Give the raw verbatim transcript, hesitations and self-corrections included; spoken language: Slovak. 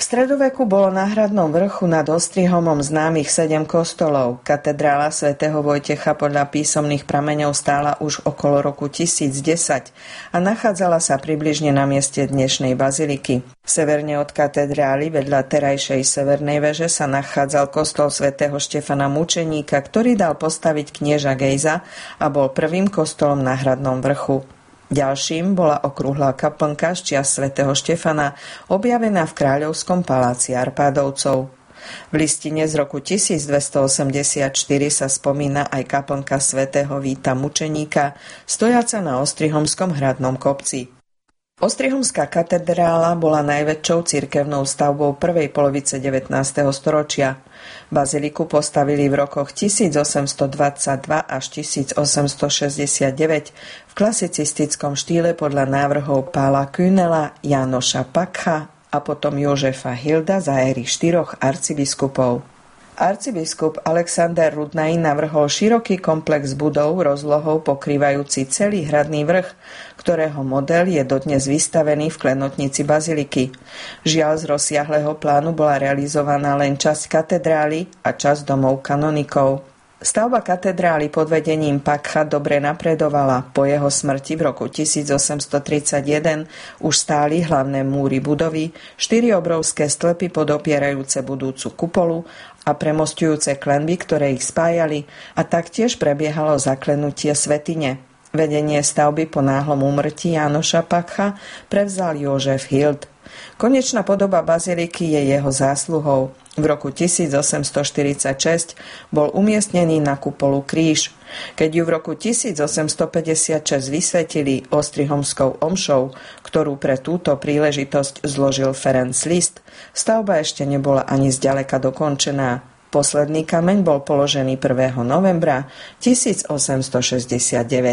stredoveku bolo na Hradnom vrchu nad Ostrihomom známych sedem kostolov. Katedrála svätého Vojtecha podľa písomných prameňov stála už okolo roku tisíc desať a nachádzala sa približne na mieste dnešnej baziliky. Severne od katedrály vedľa terajšej severnej veže sa nachádzal kostol svätého Štefana Mučeníka, ktorý dal postaviť knieža Gejza a bol prvým kostolom na Hradnom vrchu. Ďalším bola okrúhla kaplnka z čias svätého Štefana, objavená v kráľovskom paláci Arpádovcov. V listine z roku tisícdvestoosemdesiatštyri sa spomína aj kaplnka svätého Víta Mučeníka, stojaca na Ostrihomskom hradnom kopci. Ostrihomská katedrála bola najväčšou cirkevnou stavbou prvej polovice devätnásteho storočia. Baziliku postavili v rokoch tisícosemstodvadsaťdva až tisícosemstošesťdesiatdeväť v klasicistickom štýle podľa návrhov Pála Künela, Jánoša Pakcha a potom Jožefa Hilda za éry štyroch arcibiskupov. Arcibiskup Alexander Rudnaj navrhol široký komplex budov rozlohou pokrývajúci celý hradný vrch, ktorého model je dodnes vystavený v klenotnici baziliky. Žiaľ, z rozsiahleho plánu bola realizovaná len časť katedrály a časť domov kanonikov. Stavba katedrály pod vedením Pakcha dobre napredovala. Po jeho smrti v roku tisícosemstotridsaťjeden už stáli hlavné múry budovy, štyri obrovské stĺpy podopierajúce budúcu kupolu a premosťujúce klenby, ktoré ich spájali, a taktiež prebiehalo zaklenutie svätyne. Vedenie stavby po náhlom úmrtí Jánoša Pakcha prevzal Jožef Hild. Konečná podoba baziliky je jeho zásluhou. V roku tisícosemstoštyridsaťšesť bol umiestnený na kupolu kríž. Keď ju v roku tisícosemstopäťdesiatšesť vysvetili ostrihomskou omšou, ktorú pre túto príležitosť zložil Ferenc Liszt, stavba ešte nebola ani zďaleka dokončená. Posledný kameň bol položený prvého novembra tisícosemstošesťdesiatdeväť.